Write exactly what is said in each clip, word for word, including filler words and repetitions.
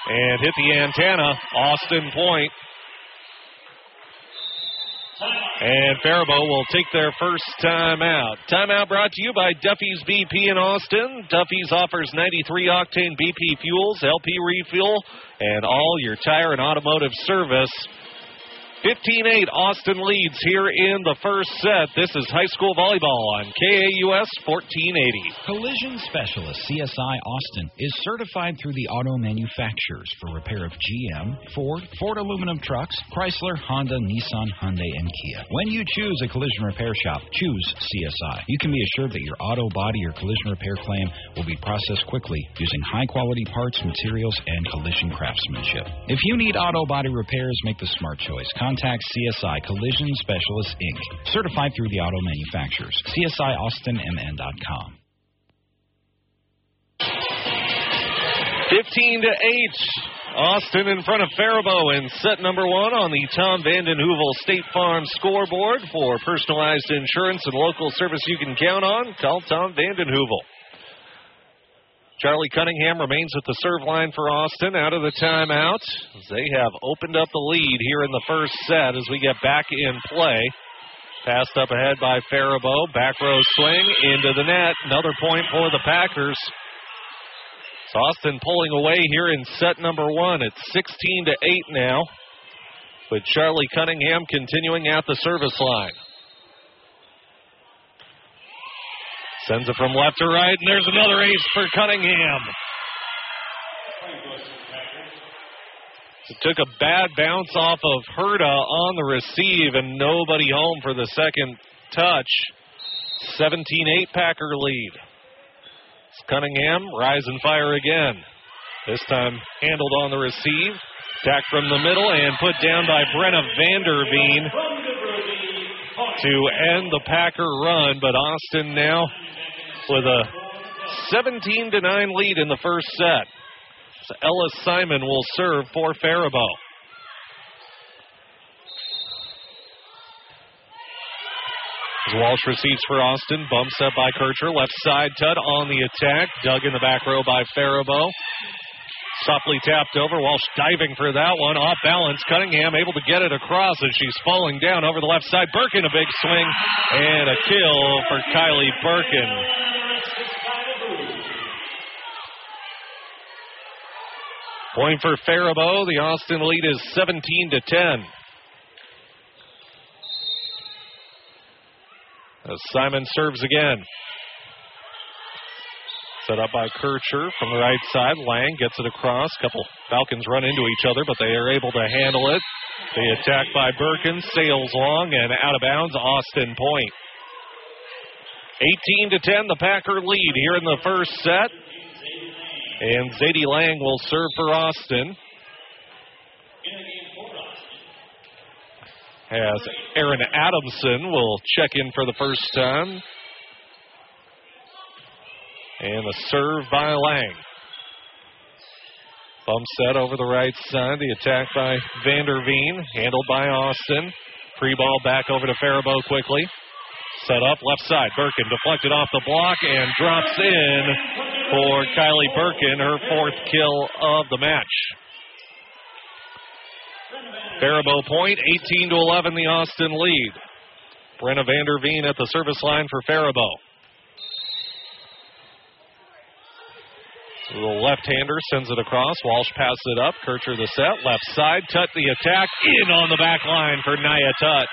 and hit the antenna. Austin point. And Faribault will take their first timeout. Timeout brought to you by Duffy's B P in Austin. Duffy's offers ninety-three octane B P fuels, L P refuel, and all your tire and automotive service. fifteen eight, Austin leads here in the first set. This is high school volleyball on K A U S fourteen eighty. Collision Specialist C S I Austin is certified through the auto manufacturers for repair of G M, Ford, Ford aluminum trucks, Chrysler, Honda, Nissan, Hyundai, and Kia. When you choose a collision repair shop, choose C S I. You can be assured that your auto, body, or collision repair claim will be processed quickly using high-quality parts, materials, and collision craftsmanship. If you need auto body repairs, make the smart choice. Contact C S I Collision Specialists, Incorporated. Certified through the auto manufacturers. C S I Austin M N dot com. fifteen to eight. Austin in front of Faribault in set number one on the Tom Vanden Heuvel State Farm scoreboard. For personalized insurance and local service you can count on, call Tom Vanden Heuvel. Charlie Cunningham remains at the serve line for Austin out of the timeout. They have opened up the lead here in the first set as we get back in play. Passed up ahead by Faribault. Back row swing into the net. Another point for the Packers. It's Austin pulling away here in set number one. It's sixteen to eight now, with Charlie Cunningham continuing at the service line. Sends it from left to right, and there's another ace for Cunningham. It took a bad bounce off of Herta on the receive, and nobody home for the second touch. seventeen eight Packer lead. It's Cunningham, rise and fire again. This time handled on the receive. Attack from the middle and put down by Brenna Vanderveen to end the Packer run, but Austin now with a seventeen to nine lead in the first set. So Ellis Simon will serve for Faribault. As Walsh receives for Austin, bump set by Kircher, left side Tudd on the attack, dug in the back row by Faribault. Softly tapped over, Walsh diving for that one, off balance. Cunningham able to get it across as she's falling down over the left side. Birkin a big swing, and a kill for Kylie Birkin. Point for Faribault. The Austin lead is seventeen to ten. As Simon serves again. Set up by Kircher from the right side. Lang gets it across. Couple Falcons run into each other, but they are able to handle it. The attack by Birkin sails long and out of bounds. Austin point. eighteen to ten, the Packer lead here in the first set. And Zadie Lang will serve for Austin. As Aaron Adamson will check in for the first time. And the serve by Lang. Bump set over the right side. The attack by Vanderveen. Handled by Austin. Free ball back over to Faribault quickly. Set up left side. Birkin deflected off the block and drops in for Kylie Birkin, her fourth kill of the match. Faribault point, eighteen to eleven, the Austin lead. Brenna Vanderveen at the service line for Faribault. The left-hander sends it across. Walsh passes it up. Kircher the set. Left side. Tutt the attack. In on the back line for Nia Tutt.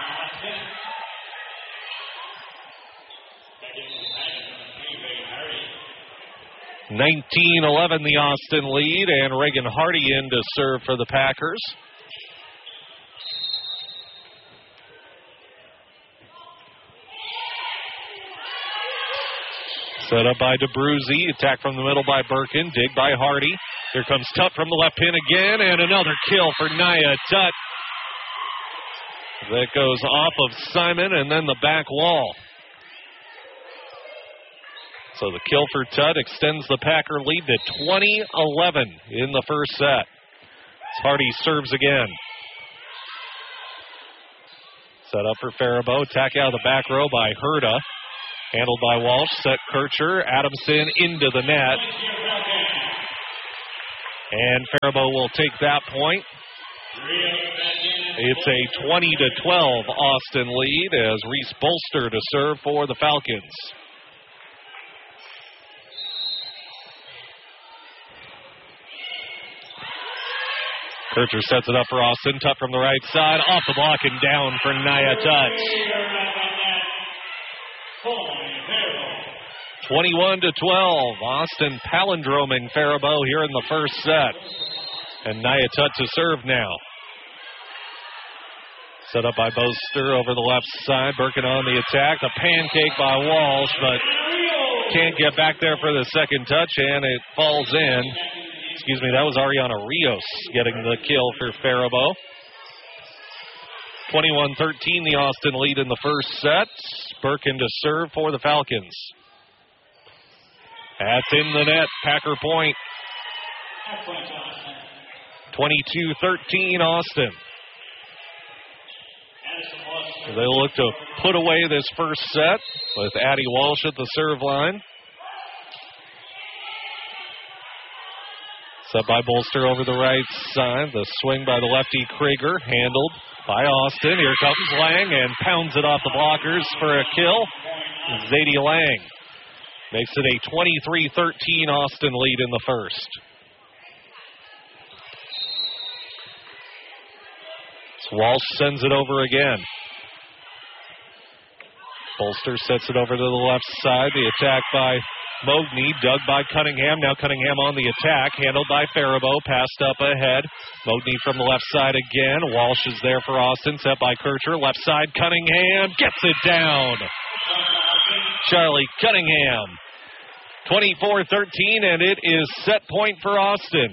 nineteen eleven the Austin lead, and Reagan Hardy in to serve for the Packers. Set up by DeBruzzi. Attack from the middle by Birkin. Dig by Hardy. Here comes Tutt from the left pin again, and another kill for Nia Tutt. That goes off of Simon and then the back wall. So the kill for Tutt extends the Packer lead to twenty eleven in the first set. Hardy serves again. Set up for Faribault. Attack out of the back row by Herta. Handled by Walsh. Set Kircher. Adamson into the net. And Faribault will take that point. It's a twenty to twelve Austin lead as Reese Bolster to serve for the Falcons. Kircher sets it up for Austin. Tutt from the right side. Off the block and down for Nia Tutt. twenty-one to twelve. Austin palindroming Faribault here in the first set. And Nia Tutt to serve now. Set up by Bolster over the left side. Birkin on the attack. The pancake by Walsh, but can't get back there for the second touch, and it falls in. Excuse me, that was Ariana Rios getting the kill for Faribault. twenty-one thirteen, the Austin lead in the first set. Birkin to serve for the Falcons. That's in the net. Packer point. twenty-two thirteen, Austin. They look to put away this first set with Addie Walsh at the serve line. Set by Bolster over the right side. The swing by the lefty Krieger, handled by Austin. Here comes Lang and pounds it off the blockers for a kill. Zadie Lang makes it a twenty-three thirteen Austin lead in the first. So Walsh sends it over again. Bolster sets it over to the left side. The attack by Mogney, dug by Cunningham. Now Cunningham on the attack, handled by Faribault, passed up ahead. Mogney from the left side again. Walsh is there for Austin, set by Kircher. Left side, Cunningham gets it down. Charlie Cunningham. twenty-four thirteen, and it is set point for Austin.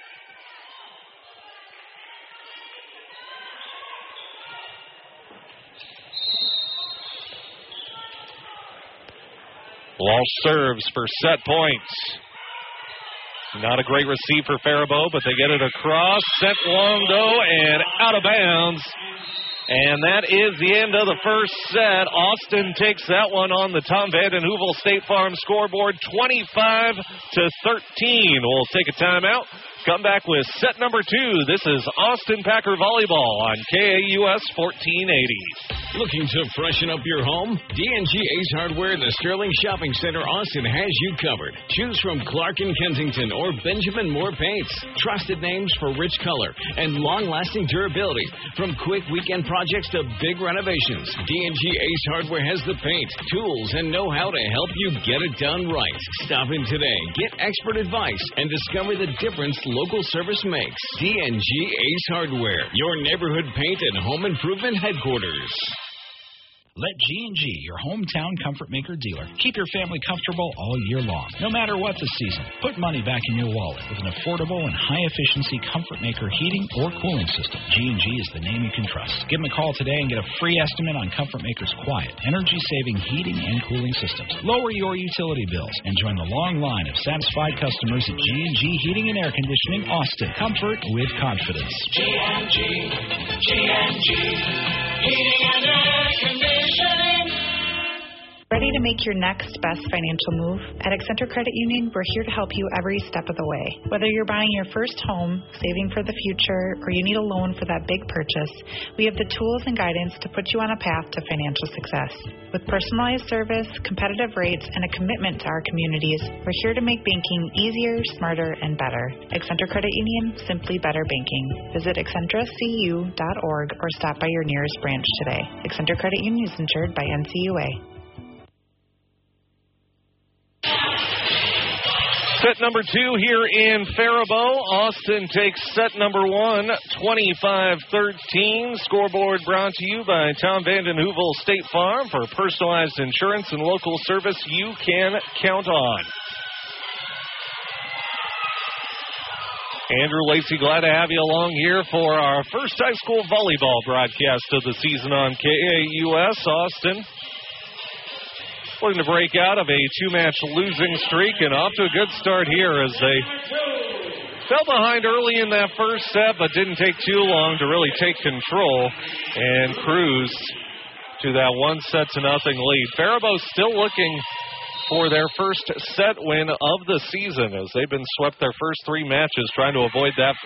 Walsh serves for set points. Not a great receive for Faribault, but they get it across. Sent long, though, and out of bounds. And that is the end of the first set. Austin takes that one on the Tom Vanden Heuvel State Farm scoreboard, twenty-five to thirteen. We'll take a timeout. Come back with set number two. This is Austin Packer Volleyball on K A U S fourteen eighty. Looking to freshen up your home? D and G Ace Hardware, the Sterling Shopping Center, Austin has you covered. Choose from Clark and Kensington or Benjamin Moore paints. Trusted names for rich color and long-lasting durability. From quick weekend projects to big renovations, D and G Ace Hardware has the paint, tools, and know-how to help you get it done right. Stop in today, get expert advice, and discover the difference local service makes. D and G Ace Hardware, your neighborhood paint and home improvement headquarters. Let G and G, your hometown comfort maker dealer, keep your family comfortable all year long. No matter what the season, put money back in your wallet with an affordable and high-efficiency comfort maker heating or cooling system. G and G is the name you can trust. Give them a call today and get a free estimate on Comfort Maker's quiet, energy-saving heating and cooling systems. Lower your utility bills and join the long line of satisfied customers at G and G Heating and Air Conditioning, Austin. Comfort with confidence. G and G, G and G, Heating and Air Conditioning. Ready to make your next best financial move? At Accenture Credit Union, we're here to help you every step of the way. Whether you're buying your first home, saving for the future, or you need a loan for that big purchase, we have the tools and guidance to put you on a path to financial success. With personalized service, competitive rates, and a commitment to our communities, we're here to make banking easier, smarter, and better. Accenture Credit Union, simply better banking. Visit Accenture C U dot org or stop by your nearest branch today. Accenture Credit Union is insured by N C U A. Set number two here in Faribault. Austin takes set number one, twenty-five thirteen. Scoreboard brought to you by Tom Vanden Heuvel State Farm. For personalized insurance and local service you can count on. Andrew Lacey, glad to have you along here for our first high school volleyball broadcast of the season on K A U S. Austin looking to break out of a two-match losing streak and off to a good start here as they fell behind early in that first set, but didn't take too long to really take control and cruise to that one set to nothing lead. Faribault still looking for their first set win of the season as they've been swept their first three matches trying to avoid that